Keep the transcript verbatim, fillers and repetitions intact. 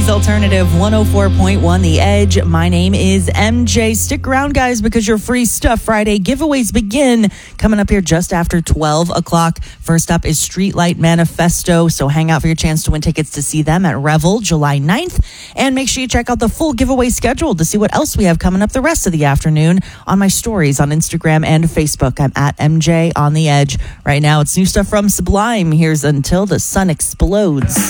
Alternative one oh four point one The Edge. My name is M J. Stick around, guys, because your Free Stuff Friday giveaways begin coming up here just after twelve o'clock. First up is Streetlight Manifesto, so hang out for your chance to win tickets to see them at Revel July ninth. And make sure you check out the full giveaway schedule to see what else we have coming up the rest of the afternoon on my stories on Instagram and Facebook. I'm at M J on The Edge. Right now, it's new stuff from Sublime. Here's Until the Sun Explodes.